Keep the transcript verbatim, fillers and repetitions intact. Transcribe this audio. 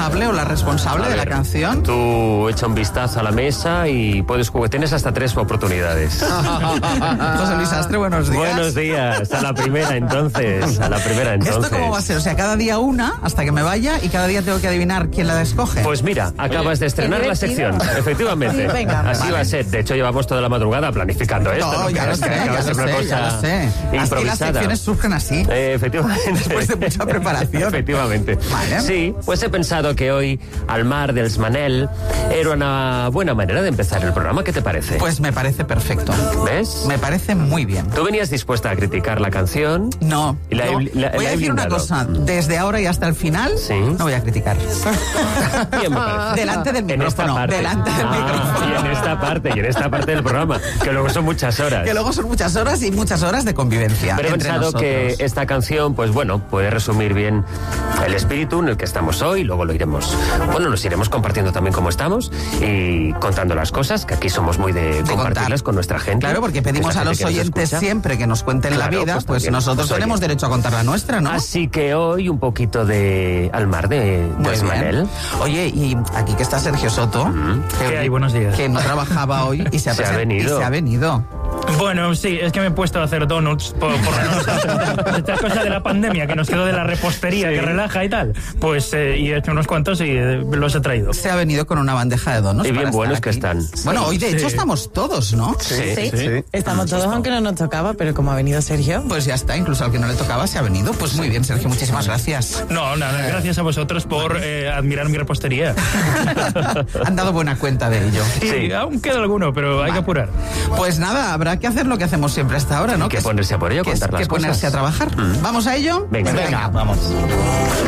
responsable o la responsable A de ver, la canción. Tú echa un vistazo a la mesa y puedes jugar. Tienes hasta tres oportunidades. José Luis Astre, buenos días. Buenos días. A la primera entonces. A la primera entonces. ¿Esto cómo va a ser? O sea, cada día una hasta que me vaya y cada día tengo que adivinar quién la escoge. Pues mira, acabas de estrenar la sección. Efectivamente. Sí, venga. Así Vale. va a ser. De hecho, llevamos toda la madrugada planificando esto. No, ¿no? ya Que lo sé, acaba ya de ser lo una sé, cosa ya lo sé. Así las improvisada. secciones surgen así. Eh, efectivamente. Después de mucha preparación. Efectivamente. Vale. Sí, pues he pensado que hoy, al mar del Manel, era una buena manera de empezar el programa. ¿Qué te parece? Pues me parece perfecto. ¿Ves? Me parece muy bien. Tú venías dispuesta a criticar la canción. No, Y la he- no. la- voy la a he decir una blindado. cosa. Desde ahora y hasta el final, Sí. no voy a criticar. Bien, me parece. Delante del En esta micrófono. parte. Delante del Ah, micrófono. Y en esta parte, y en esta parte del programa, que luego son muchas horas. Que luego son muchas horas y muchas horas de convivencia. Pero he entre pensado nosotros. que esta canción, pues bueno, puede resumir bien el espíritu en el que estamos hoy. Luego lo iremos, bueno, nos iremos compartiendo también como estamos y contando las cosas, que aquí somos muy de, compartirlas contar. con nuestra gente. Claro, porque que pedimos es la a los gente que nos oyentes escucha. siempre que nos cuenten la Claro, vida, pues pues, también. nosotros Pues, tenemos oye. derecho a contar la nuestra, ¿no? Así que hoy un poquito de al mar de, Muy de bien. Manel. Oye, y aquí que está Sergio Soto, que, ¿Qué hay? Buenos días. que no trabajaba hoy y se ha, Se ha presen- venido. y se ha venido. Bueno, sí, es que me he puesto a hacer donuts por, por la noche. Esta cosa de la pandemia que nos quedó de la repostería que relaja y tal. Pues, eh, y he hecho unos cuantos y eh, los he traído. Se ha venido con una bandeja de donuts. Y bien para buenos estar que aquí. están. Bueno, hoy de hecho Sí. estamos todos, ¿no? Sí. Sí, estamos todos, aunque no nos tocaba, pero como ha venido Sergio. Pues ya está, incluso al que no le tocaba se ha venido. Pues muy bien, Sergio, muchísimas gracias. No, nada, gracias a vosotros por eh, admirar mi repostería. Han dado buena cuenta de ello. Y Sí. aún queda alguno, pero hay que apurar. Pues nada, habrá que hacer lo que hacemos siempre hasta ahora, ¿no? Que es- ponerse a por ello, que es- contar las que ponerse cosas. a trabajar. ¿Vamos a ello? Venga, Pues venga. vamos.